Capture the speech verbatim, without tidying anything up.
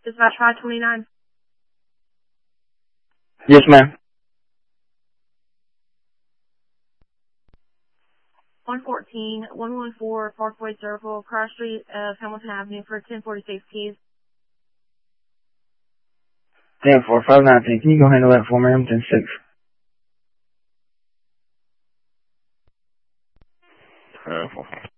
Dispatch five twenty-nine. Yes, ma'am. one fourteen, one fourteen Parkway Circle, Cross Street of Hamilton Avenue for ten forty-six keys. ten four five nineteen. Can you go handle that for me? I'm ten six. Uh,